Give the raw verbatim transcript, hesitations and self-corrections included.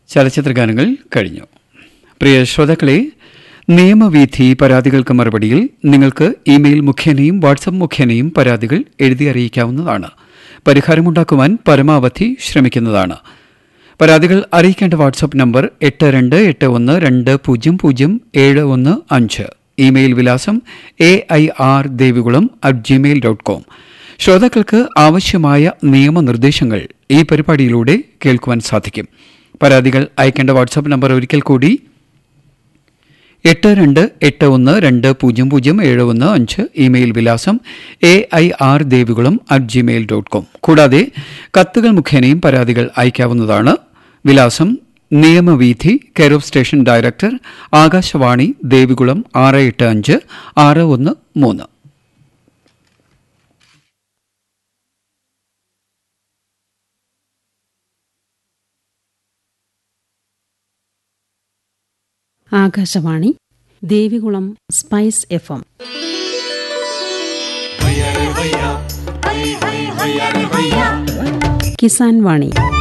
ചലച്ചിത്രഗാനങ്ങൾ കഴിഞ്ഞു. പ്രിയ ശ്രോതാക്കളെ, നിയമവീഥി പരാതികൾക്ക് മറുപടിയിൽ നിങ്ങൾക്ക് ഇമെയിൽ മുഖേനയും വാട്സപ്പ് മുഖേനയും പരാതികൾ എഴുതി അറിയിക്കാവുന്നതാണ്. പരിഹാരമുണ്ടാക്കുവാൻ പരമാവധി ശ്രമിക്കുന്നതാണ്. പരാതികൾ അറിയിക്കേണ്ട വാട്സപ്പ് നമ്പർ എട്ട് രണ്ട് എട്ട് ഒന്ന് രണ്ട് പൂജ്യം പൂജ്യം ഏഴ് ഒന്ന് അഞ്ച്. ഇമെയിൽ വിലാസം A I R Devikulam at Gmail dot com. ശ്രോതാക്കൾക്ക് ആവശ്യമായ നിയമനിർദ്ദേശങ്ങൾ ഈ പരിപാടിയിലൂടെ കേൾക്കുവാൻ സാധിക്കും. പരാതികൾ അയക്കേണ്ട വാട്സപ്പ് നമ്പർ ഒരിക്കൽ കൂടി എട്ട് രണ്ട് എട്ട് ഒന്ന് രണ്ട് പൂജ്യം പൂജ്യം ഏഴ് ഒന്ന് അഞ്ച്. ഇമെയിൽ വിലാസം A I R Devikulam at Gmail dot com. കൂടാതെ കത്തുകൾ മുഖേനയും പരാതികൾ അയക്കാവുന്നതാണ്. വിലാസം നിയമവീഥി, care of station director, Akashvani, Devikulam ആറ് എട്ട് അഞ്ച് ആറ് ഒന്ന് മൂന്ന്. Akashvani, Devikulam spice F M. Kisan വാണി.